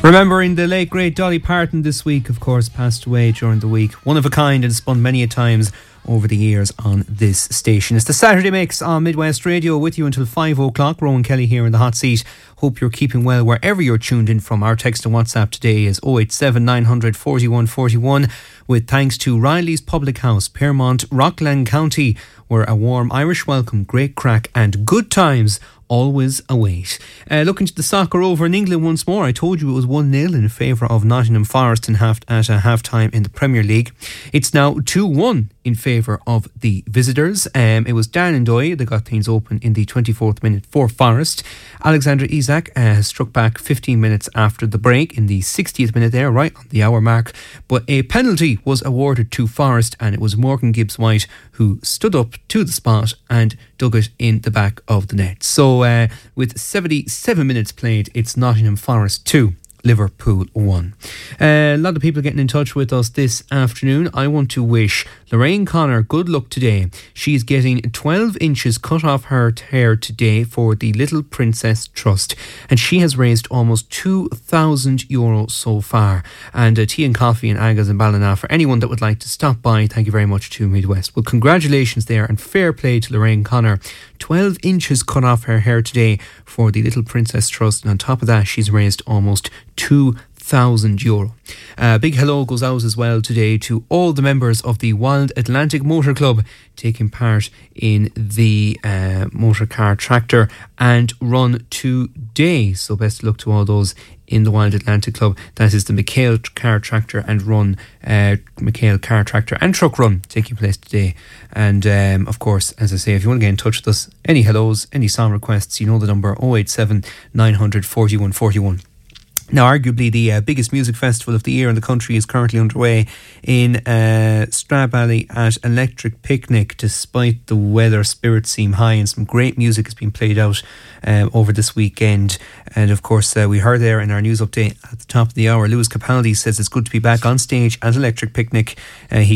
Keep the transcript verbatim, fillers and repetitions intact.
Remembering the late great Dolly Parton this week, of course, passed away during the week. One of a kind and spun many a times over the years on this station. It's the Saturday Mix on Midwest Radio with you until five o'clock. Rowan Kelly here in the hot seat. Hope you're keeping well wherever you're tuned in from. Our text and WhatsApp today is oh eight seven nine hundred forty-one forty-one, with thanks to Riley's Public House, Pearmont, Rockland County, where a warm Irish welcome, great crack and good times always await. Uh, looking to the soccer over in England once more. I told you it was one nil in favour of Nottingham Forest in half, at a half-time in the Premier League. It's now two one in favour of the visitors. Um, it was Darren Doyle that got things open in the twenty-fourth minute for Forest. Alexander Isak uh, struck back fifteen minutes after the break in the sixtieth minute there, right on the hour mark. But a penalty was awarded to Forest, and it was Morgan Gibbs-White who stood up to the spot and dug it in the back of the net. So uh, with seventy-seven minutes played, it's Nottingham Forest two, Liverpool one. Uh, a lot of people getting in touch with us this afternoon. I want to wish Lorraine Connor good luck today. She's getting twelve inches cut off her hair today for the Little Princess Trust, and she has raised almost two thousand euro so far. And uh, tea and coffee and Agas and Ballina for anyone that would like to stop by. Thank you very much to Midwest. Well, congratulations there and fair play to Lorraine Connor. twelve inches cut off her hair today for the Little Princess Trust, and on top of that she's raised almost two thousand euro. A big hello goes out as well today to all the members of the Wild Atlantic Motor Club taking part in the uh, motor car tractor and run today. So best of luck to all those in the Wild Atlantic Club. That is the McHale Car Tractor and Run, uh, McHale Car Tractor and Truck Run taking place today. And um, of course, as I say, if you want to get in touch with us, any hellos, any song requests, you know the number oh eight seven nine hundred forty-one forty-one. Now, arguably the uh, biggest music festival of the year in the country is currently underway in uh, Stradbally at Electric Picnic. Despite the weather, spirits seem high and some great music has been played out um, over this weekend. And of course, uh, we heard there in our news update at the top of the hour, Lewis Capaldi says it's good to be back on stage at Electric Picnic. Uh, he